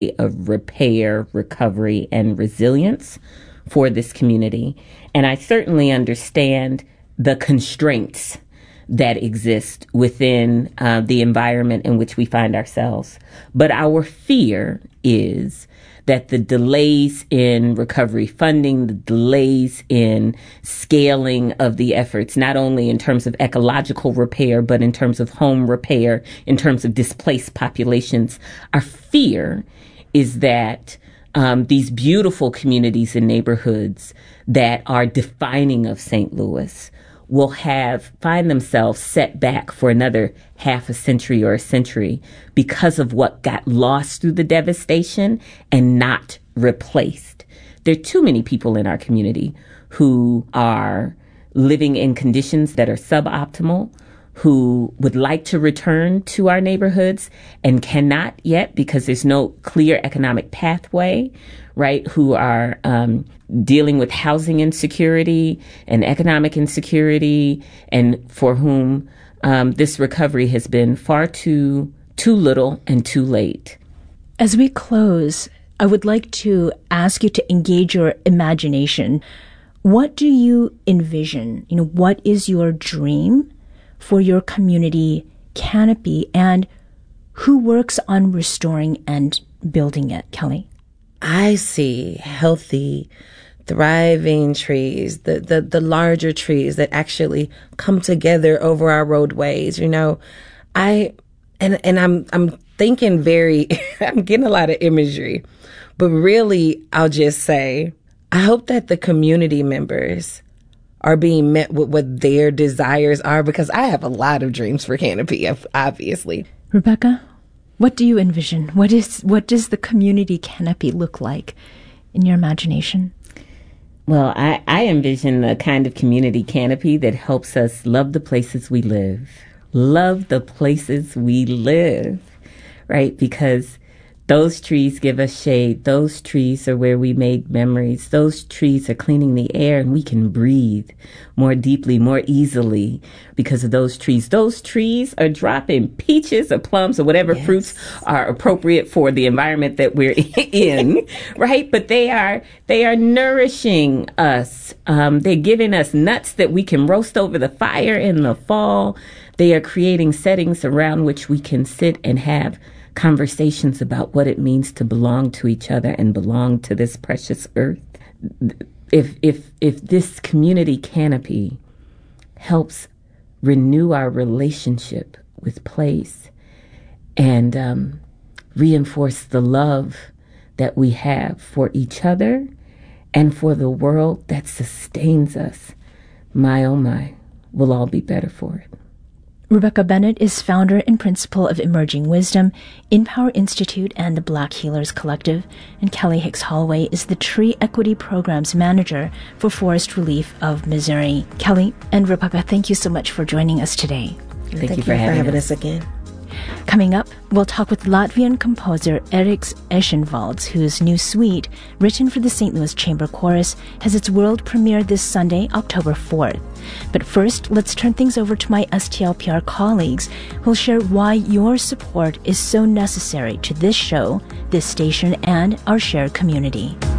of repair, recovery, and resilience for this community. And I certainly understand the constraints that exist within the environment in which we find ourselves. But our fear is that the delays in recovery funding, the delays in scaling of the efforts, not only in terms of ecological repair, but in terms of home repair, in terms of displaced populations, our fear is that these beautiful communities and neighborhoods that are defining of St. Louis will find themselves set back for another half a century or a century because of what got lost through the devastation and not replaced. There are too many people in our community who are living in conditions that are suboptimal, who would like to return to our neighborhoods and cannot yet because there's no clear economic pathway, right? Who are dealing with housing insecurity and economic insecurity, and for whom this recovery has been far too little and too late. As we close, I would like to ask you to engage your imagination. What do you envision? What is your dream for your community canopy, and who works on restoring and building it? Kelly? I see healthy, thriving trees, the larger trees that actually come together over our roadways. I'm thinking I'm getting a lot of imagery, but really I'll just say, I hope that the community members are being met with what their desires are, because I have a lot of dreams for Canopy, obviously. Rebecca, what do you envision? What does the community canopy look like in your imagination? Well, I envision the kind of community canopy that helps us love the places we live. Love the places we live, right? Because those trees give us shade. Those trees are where we made memories. Those trees are cleaning the air, and we can breathe more deeply, more easily because of those trees. Those trees are dropping peaches or plums or whatever fruits are appropriate for the environment that we're in, right? But they are nourishing us. They're giving us nuts that we can roast over the fire in the fall. They are creating settings around which we can sit and have conversations about what it means to belong to each other and belong to this precious earth. If this community canopy helps renew our relationship with place and reinforce the love that we have for each other and for the world that sustains us, my oh my, we'll all be better for it. Rebecca Bennett is founder and principal of Emerging Wisdom, InPower Institute, and the Black Healers Collective. And Kelly Hicks Holloway is the Tree Equity Programs Manager for Forest Relief of Missouri. Kelly and Rebecca, thank you so much for joining us today. Thank you for having us again. Coming up, we'll talk with Latvian composer Eriks Eschenvalds, whose new suite, written for the St. Louis Chamber Chorus, has its world premiere this Sunday, October 4th. But first, let's turn things over to my STLPR colleagues, who'll share why your support is so necessary to this show, this station, and our shared community.